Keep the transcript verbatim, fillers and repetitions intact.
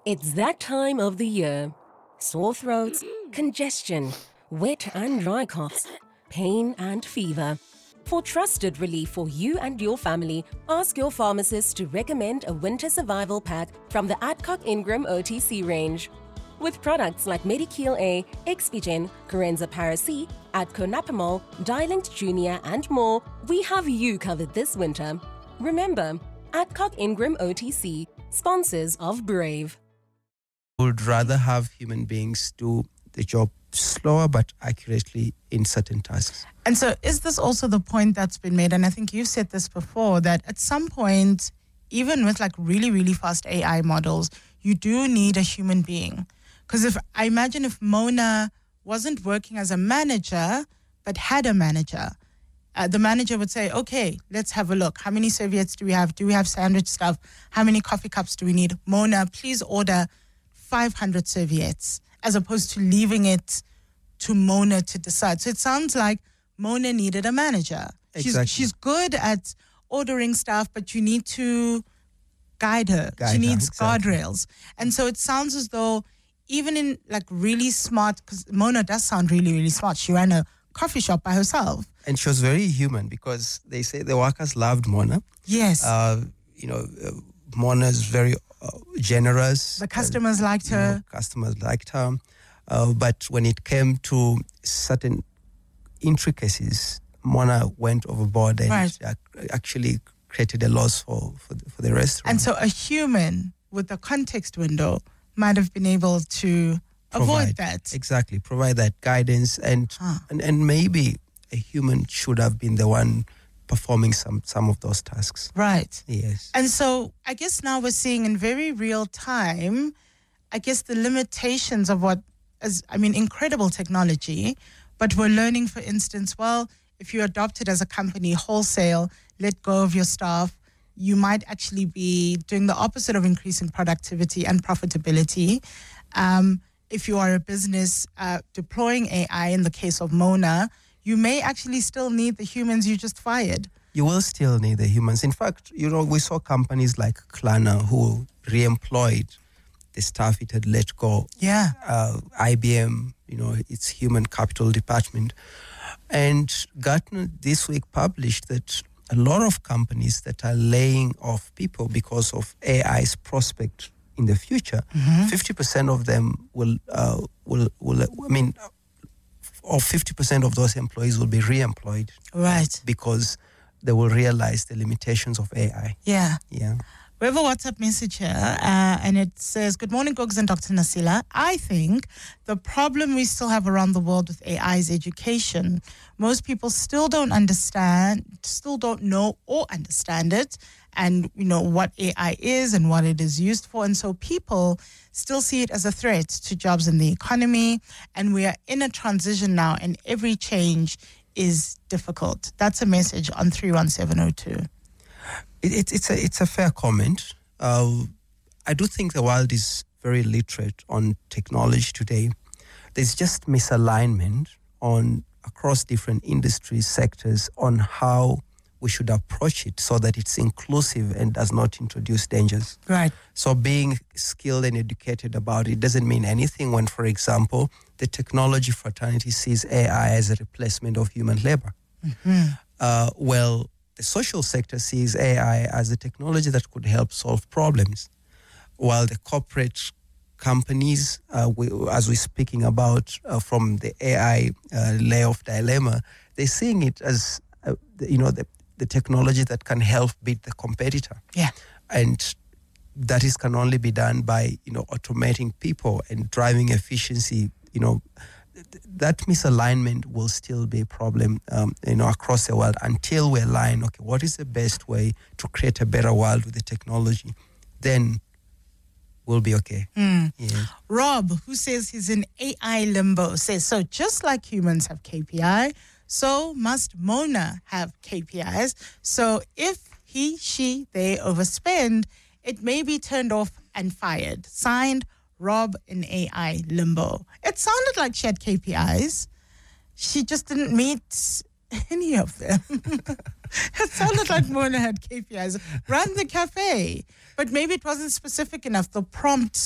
It's that time of the year. Sore throats, congestion, wet and dry coughs, pain and fever. For trusted relief for you and your family, ask your pharmacist to recommend a winter survival pack from the Adcock Ingram O T C range. With products like Medikeel A, Expigen, Corenza Para-C, Adco Napamol, Dialint Junior and more, we have you covered this winter. Remember, Adcock Ingram O T C, sponsors of Brave. Would rather have human beings do the job slower but accurately in certain tasks. And so is this also the point that's been made, and I think you've said this before, that at some point, even with like really, really fast A I models, you do need a human being. Because if I imagine if Mona wasn't working as a manager, but had a manager, uh, the manager would say, okay, let's have a look. How many serviettes do we have? Do we have sandwich stuff? How many coffee cups do we need? Mona, please order five hundred serviettes, as opposed to leaving it to Mona to decide. So it sounds like Mona needed a manager. Exactly. She's, she's good at ordering stuff, but you need to guide her. Guide she her, needs exactly. guardrails. And so it sounds as though even in like really smart, because Mona does sound really, really smart. She ran a coffee shop by herself. And she was very human because they say the workers loved Mona. Yes. Uh, you know, uh, Mona is very uh, generous. The customers uh, liked you her. know, customers liked her. Uh, but when it came to certain intricacies, Mona went overboard and Right. ac- actually created a loss for, for, the, for the restaurant. And so a human with a context window might have been able to Provide, avoid that. Exactly, provide that guidance. And, Huh. and, and maybe a human should have been the one performing some, some of those tasks. Right. Yes. And so I guess now we're seeing in very real time, I guess the limitations of what is, I mean, incredible technology, but we're learning, for instance, well, if you adopt it as a company wholesale, let go of your staff, you might actually be doing the opposite of increasing productivity and profitability. Um, if you are a business uh, deploying A I, in the case of Mona, you may actually still need the humans you just fired. You will still need the humans. In fact, you know, we saw companies like Klarna who re-employed the staff it had let go. Yeah. Uh, I B M, you know, its human capital department. And Gartner this week published that a lot of companies that are laying off people because of A I's prospect in the future, Mm-hmm. fifty percent of them will, uh, will, will, I mean, or fifty percent of those employees will be re-employed. Right. Because they will realize the limitations of A I. Yeah. Yeah. We have a WhatsApp message here, uh, and it says, good morning, Gogs and Doctor Nasila. I think the problem we still have around the world with A I is education. Most people still don't understand, still don't know or understand it, and, you know, what A I is and what it is used for. And so people still see it as a threat to jobs in the economy. And we are in a transition now, and every change is difficult. That's a message on three one seven oh two. It, it, it's, a, it's a fair comment. Uh, I do think the world is very literate on technology today. There's just misalignment on across different industry sectors on how we should approach it so that it's inclusive and does not introduce dangers. Right. So being skilled and educated about it doesn't mean anything when, for example, the technology fraternity sees A I as a replacement of human labor. Mm-hmm. Uh, well, the social sector sees A I as a technology that could help solve problems, while the corporate companies, uh, we, as we're speaking about uh, from the A I uh, layoff dilemma, they're seeing it as, uh, you know, the, the technology that can help beat the competitor. Yeah. And that is can only be done by, you know, automating people and driving efficiency. You know, th- that misalignment will still be a problem, um, you know, across the world until we align, okay, what is the best way to create a better world with the technology? Then we'll be okay. Mm. Yeah. Rob, who says he's in A I limbo, says, so just like humans have K P I, so must Mona have K P Is. So if he, she, they overspend, it may be turned off and fired. Signed, Rob in A I limbo. It sounded like she had K P Is. She just didn't meet any of them. It sounded like Mona had K P Is. Run the cafe. But maybe it wasn't specific enough. The prompt